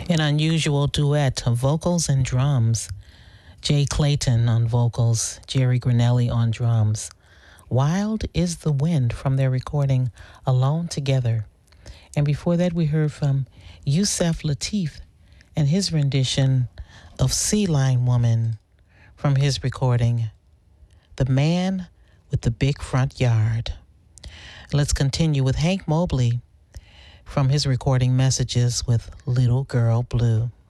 An unusual duet of vocals and drums. Jay Clayton on vocals, Jerry Granelli on drums. Wild is the Wind from their recording Alone Together. And before that, we heard from Yusef Lateef and his rendition of Sea Line Woman from his recording The Man with the Big Front Yard. Let's continue with Hank Mobley from his recording Messages with Little Girl Blue.